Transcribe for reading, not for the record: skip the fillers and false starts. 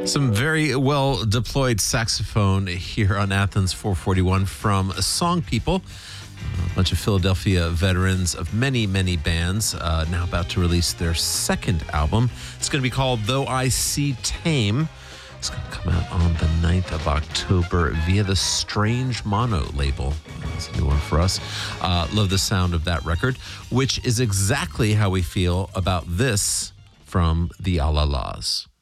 Some very well deployed saxophone here on Athens 441 from Song People, a bunch of Philadelphia veterans of many, many bands, now about to release their second album. It's going to be called Though I See Tame. It's going to come out on the 9th of October via the Strange Mono label. That's a new one for us. Love the sound of that record, which is exactly how we feel about this from the Alalas.